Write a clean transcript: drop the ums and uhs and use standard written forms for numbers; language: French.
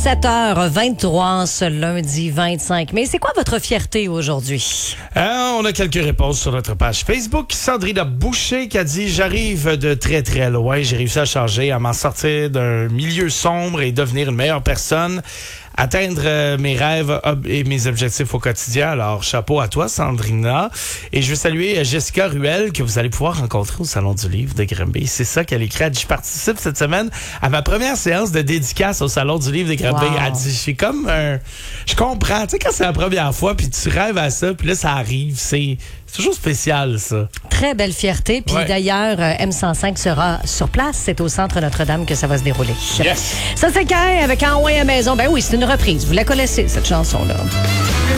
7h23 ce lundi 25 mai. C'est quoi votre fierté aujourd'hui? On a quelques réponses sur notre page Facebook. Sandrine Boucher qui a dit « J'arrive de très très loin. J'ai réussi à changer, à m'en sortir d'un milieu sombre et devenir une meilleure personne. Atteindre mes rêves et mes objectifs au quotidien. » Alors, chapeau à toi, Sandrina. Et je veux saluer Jessica Ruel, que vous allez pouvoir rencontrer au Salon du Livre de Granby. C'est ça qu'elle écrit. Elle dit, je participe cette semaine à ma première séance de dédicace au Salon du Livre de Granby. Wow. Elle dit, je comprends. Tu sais, quand c'est la première fois, puis tu rêves à ça, puis là, ça arrive. C'est toujours spécial, ça. Très belle fierté. Puis d'ailleurs, M105 sera sur place. C'est au Centre Notre-Dame que ça va se dérouler. Yes! Ça, c'est Cain avec Envoyer à la maison. Ben oui, c'est une reprise. Vous la connaissez, cette chanson-là.